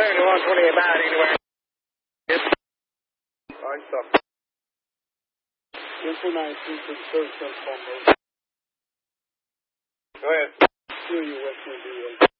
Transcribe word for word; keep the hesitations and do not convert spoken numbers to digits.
clearing to one twenty about anywhere. Yes. All right, stop. Info nineteen for the first and foremost. Go ahead. Who are you with, D A?